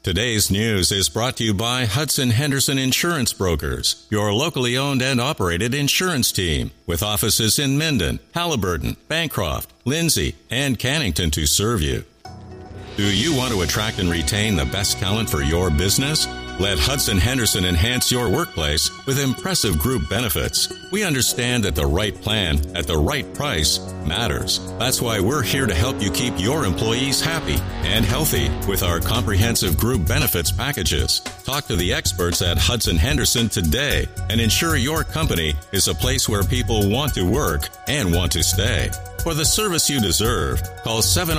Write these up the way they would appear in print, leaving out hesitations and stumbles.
Today's news is brought to you by Hudson Henderson Insurance Brokers, your locally owned and operated insurance team, with offices in Minden, Halliburton, Bancroft, Lindsay, and Cannington to serve you. Do you want to attract and retain the best talent for your business? Let Hudson Henderson enhance your workplace with impressive group benefits. We understand that the right plan at the right price matters. That's why we're here to help you keep your employees happy and healthy with our comprehensive group benefits packages. Talk to the experts at Hudson Henderson today and ensure your company is a place where people want to work and want to stay. For the service you deserve, call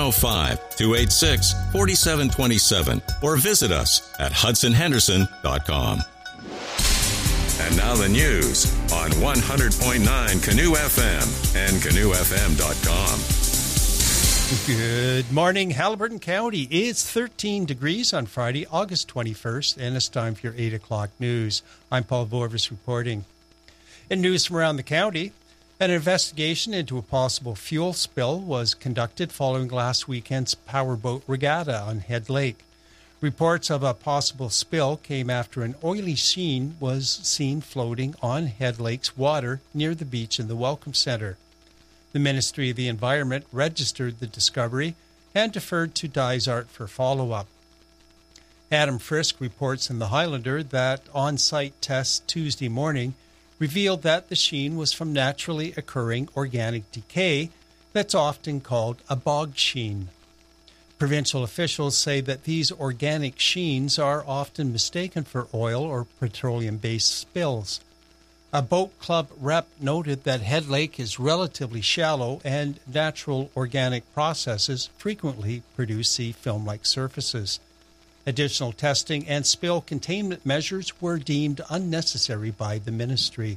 705-286-4727 or visit us at hudsonhenderson.com. And now the news on 100.9 Canoe FM and canoefm.com. Good morning, Halliburton County. It's 13 degrees on Friday, August 21st, and it's time for your 8 o'clock news. I'm Paul Vorvis reporting. In news from around the county, an investigation into a possible fuel spill was conducted following last weekend's powerboat regatta on Head Lake. Reports of a possible spill came after an oily sheen was seen floating on Head Lake's water near the beach in the Welcome Center. The Ministry of the Environment registered the discovery and deferred to Dysart for follow-up. Adam Frisk reports in the Highlander that on-site tests Tuesday morning revealed that the sheen was from naturally occurring organic decay that's often called a bog sheen. Provincial officials say that these organic sheens are often mistaken for oil or petroleum-based spills. A boat club rep noted that Head Lake is relatively shallow and natural organic processes frequently produce the film-like surfaces. Additional testing and spill containment measures were deemed unnecessary by the ministry.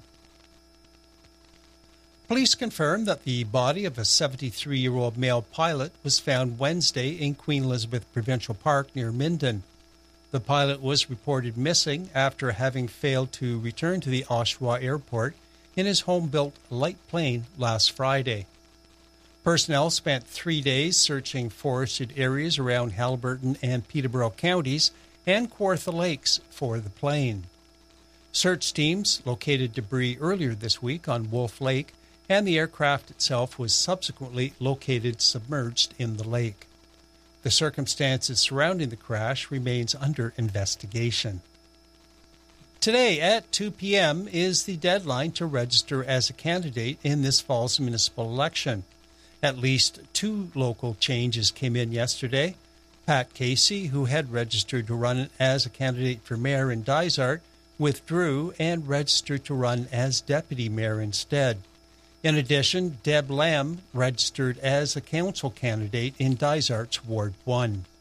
Police confirmed that the body of a 73-year-old male pilot was found Wednesday in Queen Elizabeth Provincial Park near Minden. The pilot was reported missing after having failed to return to the Oshawa Airport in his home-built light plane last Friday. Personnel spent 3 days searching forested areas around Halliburton and Peterborough counties and Kawartha Lakes for the plane. Search teams located debris earlier this week on Wolf Lake, and the aircraft itself was subsequently located submerged in the lake. The circumstances surrounding the crash remains under investigation. Today at 2 p.m. is the deadline to register as a candidate in this fall's municipal election. At least 2 local changes came in yesterday. Pat Casey, who had registered to run as a candidate for mayor in Dysart, withdrew and registered to run as deputy mayor instead. In addition, Deb Lamb registered as a council candidate in Dysart's Ward 1.